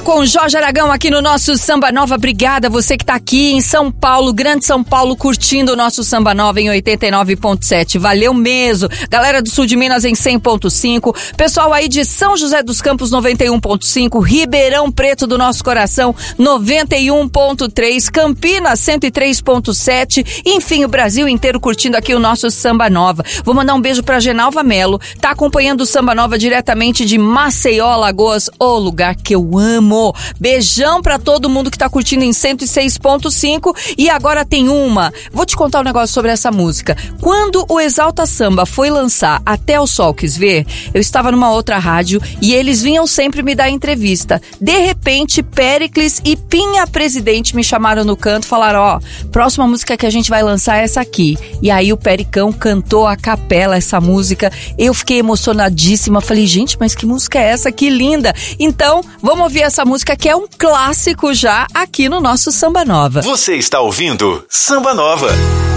com o Jorge Aragão aqui no nosso Samba Nova. Obrigada você que tá aqui em São Paulo, Grande São Paulo, curtindo o nosso Samba Nova em 89.7. Valeu mesmo. Galera do sul de Minas em 100.5. Pessoal aí de São José dos Campos 91.5. Ribeirão Preto do nosso coração 91.3. Campinas 103.7. Enfim, o Brasil inteiro curtindo aqui o nosso Samba Nova. Vou mandar um beijo pra Genalva Melo. Tá acompanhando o Samba Nova diretamente de Maceió, Alagoas, o lugar que eu amo. Beijão pra todo mundo que tá curtindo em 106.5. E agora tem uma. Vou te contar um negócio sobre essa música. Quando o Exalta Samba foi lançar Até o Sol Quis Ver, eu estava numa outra rádio e eles vinham sempre me dar entrevista. De repente, Péricles e Pinha Presidente me chamaram no canto e falaram, ó, próxima música que a gente vai lançar é essa aqui. E aí o Pericão cantou a capela essa música. Eu fiquei emocionadíssima. Falei, gente, mas que música é essa? Que linda! Então, vamos ouvir essa música que é um clássico já aqui no nosso Samba Nova. Você está ouvindo Samba Nova.